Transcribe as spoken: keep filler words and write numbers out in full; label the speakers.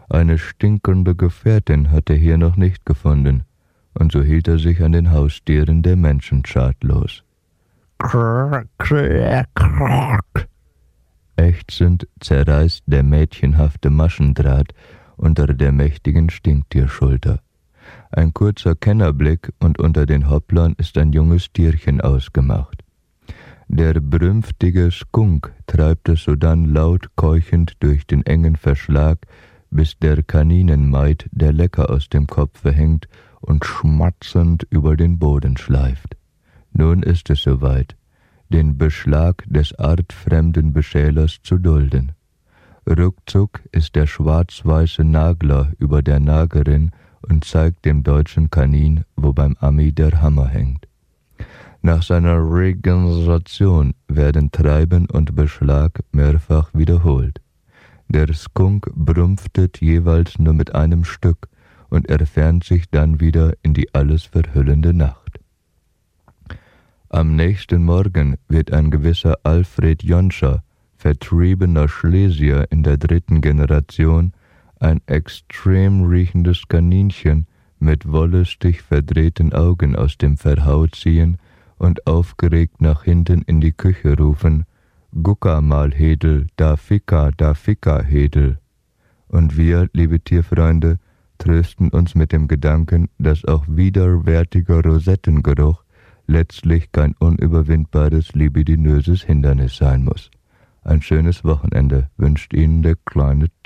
Speaker 1: Eine stinkende Gefährtin hat er hier noch nicht gefunden, und so hielt er sich an den Haustieren der Menschen schadlos. Krrr, krrr, krrr. Ächzend zerreißt der mädchenhafte Maschendraht unter der mächtigen Stinktierschulter. Ein kurzer Kennerblick und unter den Hopplern ist ein junges Tierchen ausgemacht. Der brünftige Skunk treibt es sodann laut keuchend durch den engen Verschlag, bis der Kaninenmaid der Lecker aus dem Kopfe hängt und schmatzend über den Boden schleift. Nun ist es soweit, den Beschlag des artfremden Beschälers zu dulden. Ruckzuck ist der schwarz-weiße Nagler über der Nagerin und zeigt dem deutschen Kanin, wo beim Ami der Hammer hängt. Nach seiner Regeneration werden Treiben und Beschlag mehrfach wiederholt. Der Skunk brumpftet jeweils nur mit einem Stück und entfernt sich dann wieder in die alles verhüllende Nacht. Am nächsten Morgen wird ein gewisser Alfred Jonscher, vertriebener Schlesier in der dritten Generation, ein extrem riechendes Kaninchen mit wollüstig verdrehten Augen aus dem Verhau ziehen und aufgeregt nach hinten in die Küche rufen: »Gucka mal, Hedel, da ficka, da ficka, Hedel.« Und wir, liebe Tierfreunde, trösten uns mit dem Gedanken, dass auch widerwärtiger Rosettengeruch letztlich kein unüberwindbares libidinöses Hindernis sein muss. Ein schönes Wochenende wünscht Ihnen der kleine